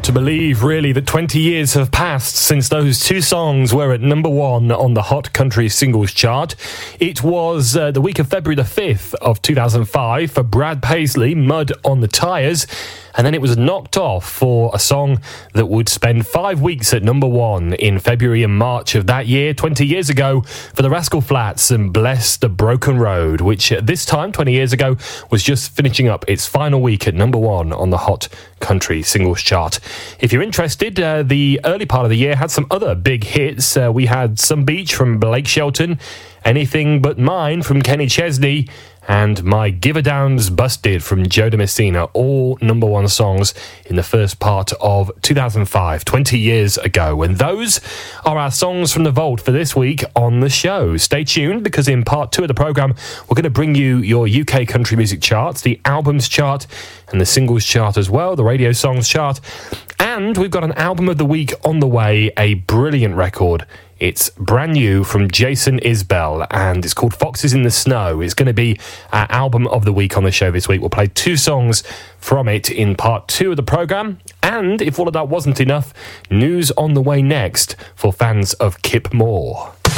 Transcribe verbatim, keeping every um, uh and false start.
to believe, really, that twenty years have passed since those two songs were at number one on the Hot Country Singles Chart. It was uh, the week of February the fifth of two thousand five for Brad Paisley, Mud on the Tires. And then it was knocked off for a song that would spend five weeks at number one in February and March of that year, twenty years ago, for the Rascal Flatts and Bless the Broken Road, which at this time, twenty years ago, was just finishing up its final week at number one on the Hot Country Singles Chart. If you're interested, uh, the early part of the year had some other big hits. Uh, we had Some Beach from Blake Shelton, Anything But Mine from Kenny Chesney, and My Giver Down's Busted from Joe DeMessina, all number one songs in the first part of two thousand five, twenty years ago. And those are our songs from the vault for this week on the show. Stay tuned, because in part two of the programme, we're going to bring you your U K country music charts, the albums chart and the singles chart as well, the radio songs chart. And we've got an album of the week on the way, a brilliant record. It's brand new from Jason Isbell, and it's called Foxes in the Snow. It's going to be our album of the week on the show this week. We'll play two songs from it in part two of the programme. And if all of that wasn't enough, news on the way next for fans of Kip Moore.